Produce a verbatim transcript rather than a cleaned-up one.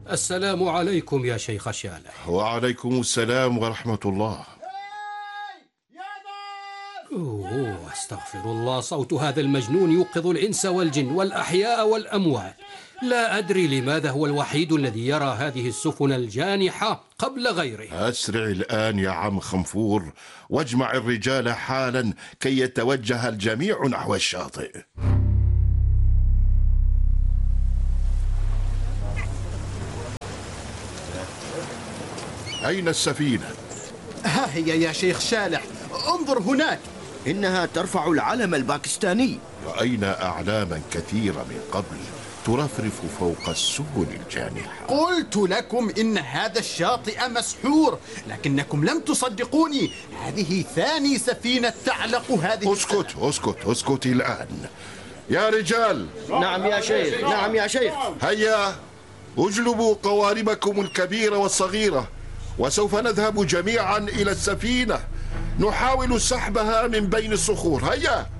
السلام عليكم يا شيخ شالح. وعليكم السلام ورحمة الله. أوه استغفر الله، صوت هذا المجنون يوقظ الإنس والجن والأحياء والأموات. لا أدري لماذا هو الوحيد الذي يرى هذه السفن الجانحة قبل غيره. أسرع الآن يا عم خنفور، واجمع الرجال حالا كي يتوجه الجميع نحو الشاطئ. أين السفينة؟ ها هي يا شيخ شالح، انظر هناك. إنها ترفع العلم الباكستاني. رأينا أعلاما كثيرة من قبل ترفرف فوق السفن الجانحة. قلت لكم إن هذا الشاطئ مسحور، لكنكم لم تصدقوني. هذه ثاني سفينة تعلق هذه. اسكت اسكت اسكت الآن يا رجال. نعم يا شيخ، نعم يا شيخ. هيا اجلبوا قواربكم الكبيرة والصغيرة، وسوف نذهب جميعا إلى السفينة نحاول سحبها من بين الصخور. هيا.